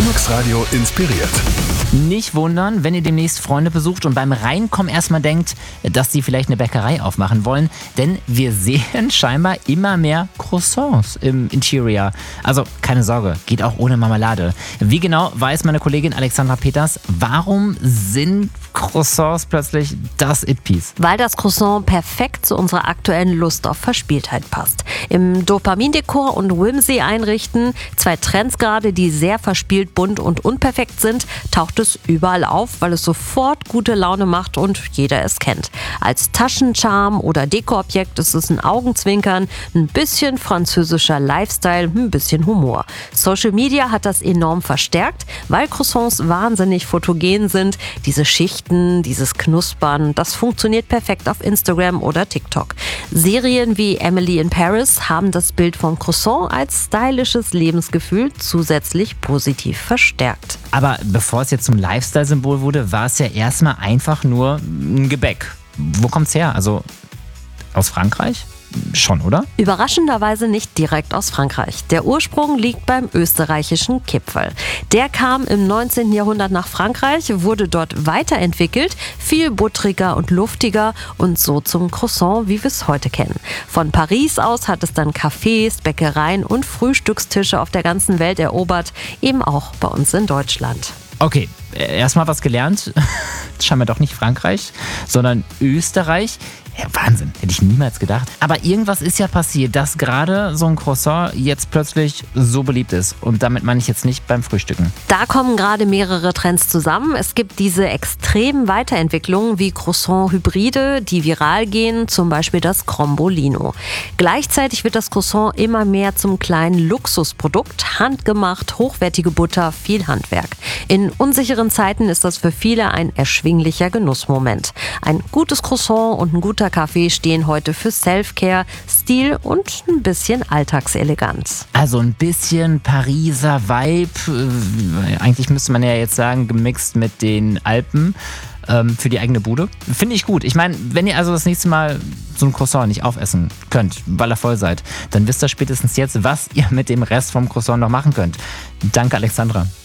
Linux Radio inspiriert. Nicht wundern, wenn ihr demnächst Freunde besucht und beim Reinkommen erstmal denkt, dass sie vielleicht eine Bäckerei aufmachen wollen. Denn wir sehen scheinbar immer mehr Croissants im Interior. Also keine Sorge, geht auch ohne Marmelade. Wie genau, weiß meine Kollegin Alexandra Peters. Warum sind Croissants plötzlich das It-Piece? Weil das Croissant perfekt zu unserer aktuellen Lust auf Verspieltheit passt. Im Dopamindekor und Whimsy einrichten, zwei Trends gerade, die sehr verspielt, bunt und unperfekt sind, taucht es überall auf, weil es sofort gute Laune macht und jeder es kennt. Als Taschencharme oder Dekoobjekt ist es ein Augenzwinkern, ein bisschen französischer Lifestyle, ein bisschen Humor. Social Media hat das enorm verstärkt, weil Croissants wahnsinnig fotogen sind. Diese Schichten, dieses Knuspern, das funktioniert perfekt auf Instagram oder TikTok. Serien wie Emily in Paris haben das Bild vom Croissant als stylisches Lebensgefühl zusätzlich positiv verstärkt. Aber bevor es jetzt zum Lifestyle-Symbol wurde, war es ja erstmal einfach nur ein Gebäck. Wo kommt's her? Also aus Frankreich? Schon, oder? Überraschenderweise nicht direkt aus Frankreich. Der Ursprung liegt beim österreichischen Kipferl. Der kam im 19. Jahrhundert nach Frankreich, wurde dort weiterentwickelt, viel buttriger und luftiger und so zum Croissant, wie wir es heute kennen. Von Paris aus hat es dann Cafés, Bäckereien und Frühstückstische auf der ganzen Welt erobert, eben auch bei uns in Deutschland. Okay, erstmal was gelernt. Scheinbar doch nicht Frankreich, sondern Österreich. Ja, Wahnsinn, hätte ich niemals gedacht. Aber irgendwas ist ja passiert, dass gerade so ein Croissant jetzt plötzlich so beliebt ist. Und damit meine ich jetzt nicht beim Frühstücken. Da kommen gerade mehrere Trends zusammen. Es gibt diese extremen Weiterentwicklungen wie Croissant-Hybride, die viral gehen, zum Beispiel das Crombolino. Gleichzeitig wird das Croissant immer mehr zum kleinen Luxusprodukt, handgemacht, hochwertige Butter, viel Handwerk. In unsicheren Zeiten ist das für viele ein erschwinglicher Genussmoment. Ein gutes Croissant und ein guter Kaffee stehen heute für Self-Care, Stil und ein bisschen Alltagseleganz. Also ein bisschen Pariser Vibe, eigentlich müsste man ja jetzt sagen, gemixt mit den Alpen für die eigene Bude. Finde ich gut. Ich meine, wenn ihr also das nächste Mal so ein Croissant nicht aufessen könnt, weil ihr voll seid, dann wisst ihr spätestens jetzt, was ihr mit dem Rest vom Croissant noch machen könnt. Danke, Alexandra.